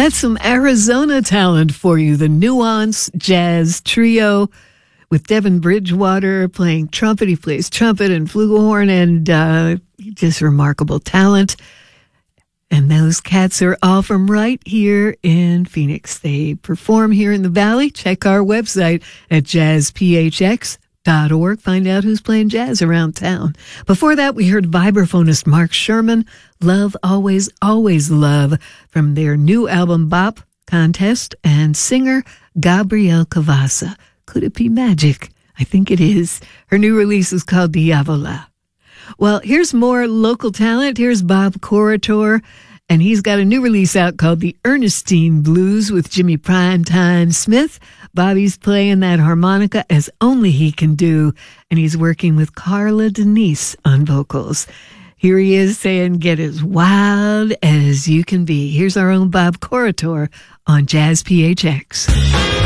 That's some Arizona talent for you. The Nuance Jazz Trio with Devin Bridgewater playing trumpet. He plays trumpet and flugelhorn, and just remarkable talent. And those cats are all from right here in Phoenix. They perform here in the Valley. Check our website at jazzphx.org. Find out who's playing jazz around town. Before that, we heard vibraphonist Mark Sherman, Love, Always, Always Love, from their new album Bop Contest, and singer Gabrielle Cavassa. Could it be magic? I think it is. Her new release is called Diavola. Well, here's more local talent. Here's Bob Corritore, and he's got a new release out called The Ernestine Blues with Jimmy Primetime Smith. Bobby's playing that harmonica as only he can do, and he's working with Carla Denise on vocals. Here he is saying, get as wild as you can be. Here's our own Bob Corritore on Jazz PHX.